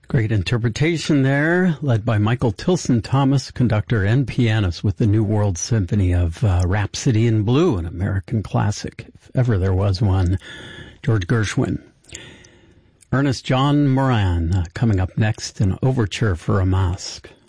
Great interpretation there, led by Michael Tilson Thomas, conductor and pianist with the New World Symphony of Rhapsody in Blue, an American classic, if ever there was one. George Gershwin. Ernest John Moran coming up next, an overture for a masque.